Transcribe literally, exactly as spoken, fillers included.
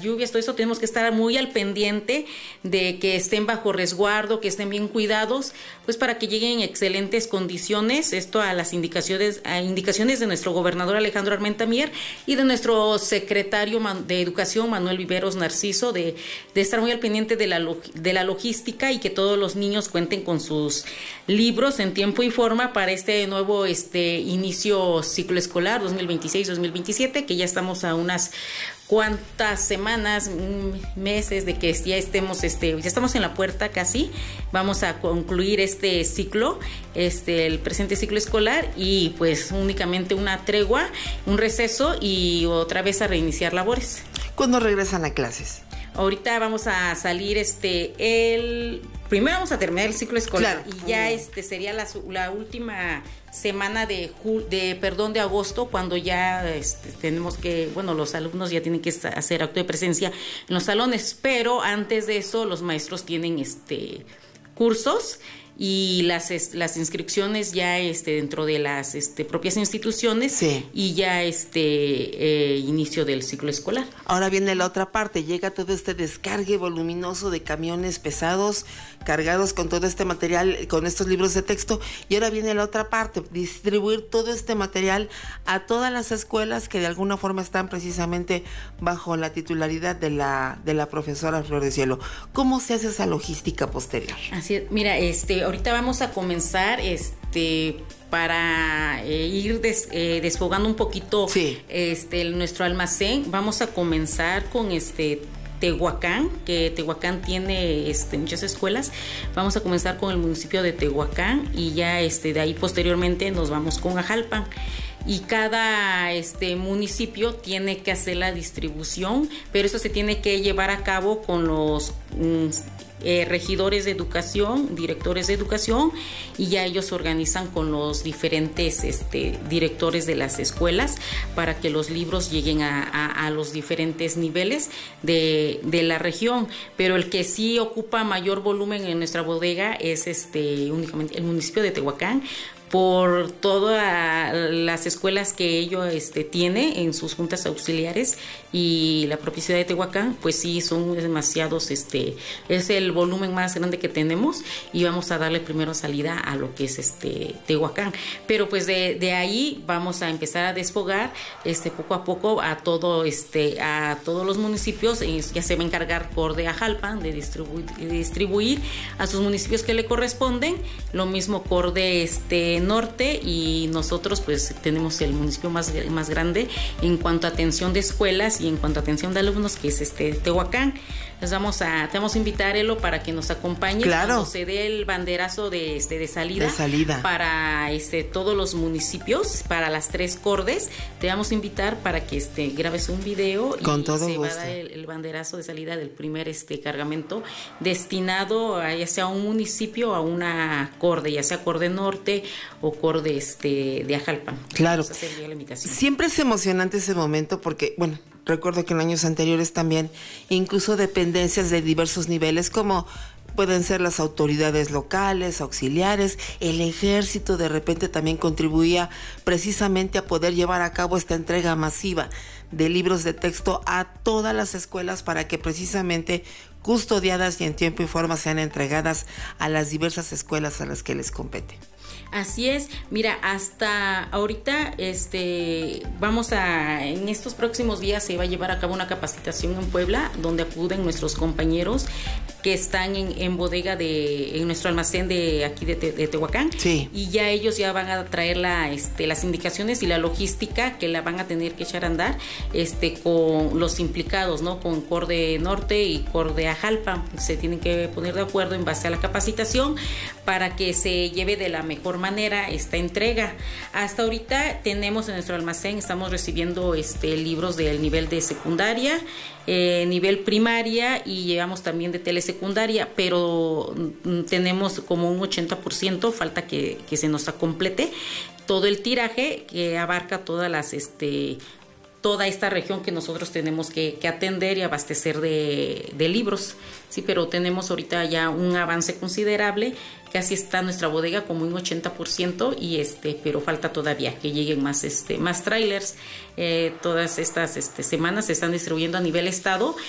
lluvias, todo eso tenemos que estar muy al pendiente de que estén bajo resguardo, que estén bien cuidados, pues para que lleguen en excelentes condiciones, esto a las indicaciones, a indicaciones de nuestro gobernador Alejandro Armenta Mier y de nuestro secretario de Educación Manuel Viveros Narciso, de, de estar muy al pendiente de la, de la logística y que todos los niños cuenten con sus libros en tiempo y forma para este nuevo este inicio ciclo escolar dos mil veintiséis dos mil veintisiete, que ya estamos a unas cuantas semanas, meses de que ya estemos, este, ya estamos en la puerta casi, vamos a concluir este ciclo, este, el presente ciclo escolar, y pues únicamente una tregua, un receso y otra vez a reiniciar labores. ¿Cuándo regresan a clases? Ahorita vamos a salir, este, el... Primero vamos a terminar el ciclo escolar, claro, y ya este sería la, la última semana de, jul, de perdón de agosto, cuando ya este, tenemos que, bueno, los alumnos ya tienen que hacer acto de presencia en los salones, pero antes de eso los maestros tienen este cursos y las las inscripciones ya este dentro de las este propias instituciones, sí, y ya este eh, inicio del ciclo escolar. Ahora viene la otra parte, llega todo este descargue voluminoso de camiones pesados cargados con todo este material, con estos libros de texto, y ahora viene la otra parte, distribuir todo este material a todas las escuelas que de alguna forma están precisamente bajo la titularidad de la de la profesora Flor de Cielo. ¿Cómo se hace esa logística posterior? Así es, mira, este ahorita vamos a comenzar este para eh, ir des, eh, desfogando un poquito, sí, este nuestro almacén. Vamos a comenzar con este Tehuacán, que Tehuacán tiene este, muchas escuelas. Vamos a comenzar con el municipio de Tehuacán y ya este, de ahí posteriormente nos vamos con Ajalpan. Y cada este municipio tiene que hacer la distribución, pero eso se tiene que llevar a cabo con los mm, eh, regidores de educación, directores de educación, y ya ellos organizan con los diferentes este, directores de las escuelas para que los libros lleguen a, a, a los diferentes niveles de, de la región. Pero el que sí ocupa mayor volumen en nuestra bodega es este únicamente el municipio de Tehuacán, por todas las escuelas que ello este, tiene en sus juntas auxiliares, y la propia ciudad de Tehuacán, pues sí, son demasiados, este, es el volumen más grande que tenemos, y vamos a darle primero salida a lo que es este Tehuacán. Pero pues de, de ahí vamos a empezar a desfogar este, poco a poco a todo este a todos los municipios. Ya se va a encargar Cor de Ajalpan de distribuir, de distribuir a sus municipios que le corresponden, lo mismo Cor de este Norte, y nosotros pues tenemos el municipio más, más grande en cuanto a atención de escuelas y en cuanto a atención de alumnos, que es este Tehuacán. Les vamos a, te vamos a invitar, Elo, para que nos acompañes, claro, cuando se dé el banderazo de, este, de, salida, de salida para este, todos los municipios, para las tres cordes. Te vamos a invitar para que este, grabes un video con y todo se gusto. va a dar el, el banderazo de salida del primer este, cargamento destinado a, ya sea a un municipio o a una corde, ya sea Corde Norte o Corde este, de Ajalpan. Claro. Siempre es emocionante ese momento porque, bueno, recuerdo que en años anteriores también, incluso dependencias de diversos niveles, como pueden ser las autoridades locales, auxiliares, el ejército, de repente también contribuía precisamente a poder llevar a cabo esta entrega masiva de libros de texto a todas las escuelas para que precisamente custodiadas y en tiempo y forma sean entregadas a las diversas escuelas a las que les compete. Así es, mira, hasta ahorita este vamos a, en estos próximos días se va a llevar a cabo una capacitación en Puebla, donde acuden nuestros compañeros que están en, en bodega de, en nuestro almacén de aquí de, de, de Tehuacán, sí, y ya ellos ya van a traer la, este, las indicaciones y la logística que la van a tener que echar a andar este, con los implicados, ¿no? Con Corde Norte y Corde Ajalpan. Se tienen que poner de acuerdo en base a la capacitación para que se lleve de la mejor manera esta entrega. Hasta ahorita tenemos en nuestro almacén, estamos recibiendo este, libros del nivel de secundaria, eh, nivel primaria, y llevamos también de telesecundaria, pero mm, tenemos como un ochenta por ciento, falta que, que se nos complete todo el tiraje que abarca todas las este toda esta región que nosotros tenemos que, que atender y abastecer de, de libros, sí, pero tenemos ahorita ya un avance considerable, casi está nuestra bodega como un ochenta por ciento, y este, pero falta todavía que lleguen más este, más trailers. Eh, todas estas este, semanas se están distribuyendo a nivel estado,